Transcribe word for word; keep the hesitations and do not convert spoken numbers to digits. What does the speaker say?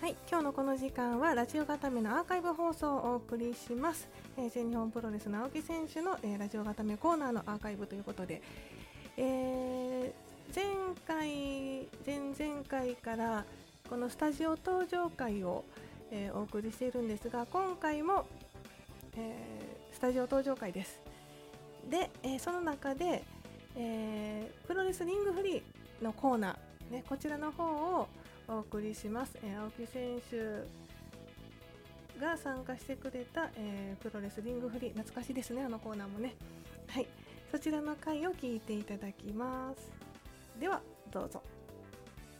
はい、今日のこの時間はラジオ固めのアーカイブ放送をお送りします。えー、全日本プロレスの青木選手の、えー、ラジオ固めコーナーのアーカイブということで、えー、前回前々回からこのスタジオ登場回を、えー、お送りしているんですが、今回も、えー、スタジオ登場回です。で、えー、その中で、えー、プロレスリングフリーのコーナー、ね、こちらの方をお送りします。えー、青木選手が参加してくれた、えー、プロレスリングフリー、懐かしいですね、あのコーナーもね。はい、そちらの回を聞いていただきます。ではどうぞ。